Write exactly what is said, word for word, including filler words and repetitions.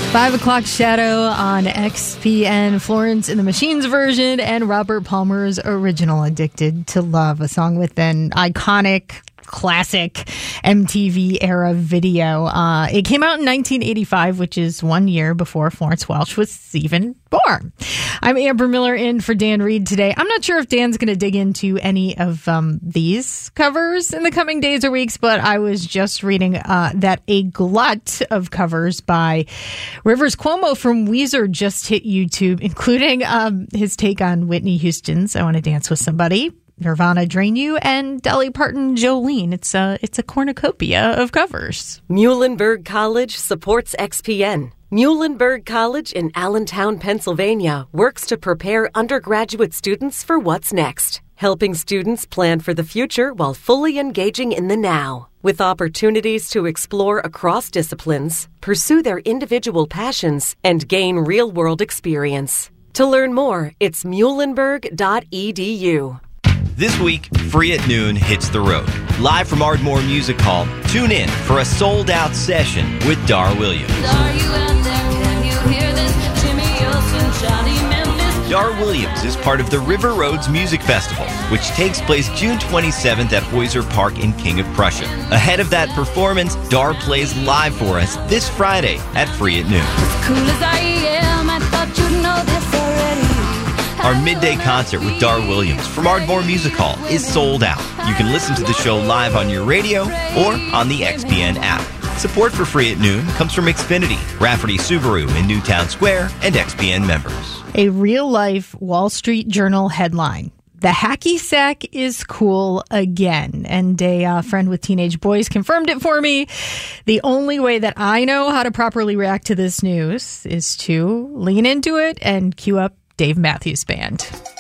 Five O'Clock Shadow on X P N, Florence and the Machine's version, and Robert Palmer's original Addicted to Love, a song with an iconic classic M T V era video. Uh, it came out in nineteen eighty-five, which is one year before Florence Welch was even born. I'm Amber Miller in for Dan Reed today. I'm not sure if Dan's going to dig into any of um, these covers in the coming days or weeks, but I was just reading uh, that a glut of covers by Rivers Cuomo from Weezer just hit YouTube, including um, his take on Whitney Houston's I Want to Dance with Somebody, Nirvana, Drain You, and Dolly Parton, Jolene. It's a, it's a cornucopia of covers. Muhlenberg College supports X P N. Muhlenberg College in Allentown, Pennsylvania, works to prepare undergraduate students for what's next, helping students plan for the future while fully engaging in the now. With opportunities to explore across disciplines, pursue their individual passions, and gain real-world experience. To learn more, it's muhlenberg dot e d u. This week, Free at Noon hits the road. Live from Ardmore Music Hall, tune in for a sold-out session with Dar Williams. Are you out there? Can you hear this? Jimmy Olsen, Johnny Memphis. Dar Williams is part of the River Roads Music Festival, which takes place June twenty-seventh at Heuser Park in King of Prussia. Ahead of that performance, Dar plays live for us this Friday at Free at Noon. As cool as I am, I thought you'd know this already. Our midday concert with Dar Williams from Ardmore Music Hall is sold out. You can listen to the show live on your radio or on the X P N app. Support for Free at Noon comes from Xfinity, Rafferty Subaru in Newtown Square, and X P N members. A real-life Wall Street Journal headline. The hacky sack is cool again. And a uh, friend with teenage boys confirmed it for me. The only way that I know how to properly react to this news is to lean into it and cue up Dave Matthews Band.